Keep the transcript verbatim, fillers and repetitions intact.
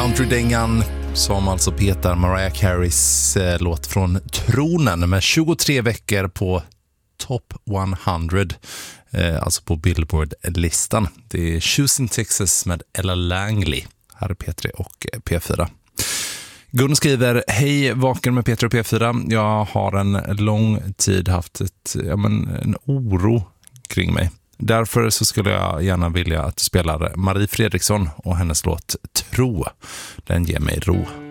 Countrydängan som alltså petar Mariah Careys eh, låt från tronen med tjugotre veckor på Top hundra, eh, alltså på Billboard-listan. Det är Choosing Texas med Ella Langley. Här är P tre och P fyra. Gun skriver: hej, vaken med P tre och P fyra. Jag har en lång tid haft ett, ja, men, en oro kring mig. Därför så skulle jag gärna vilja att du spelar Marie Fredriksson och hennes låt Tro. Den ger mig ro.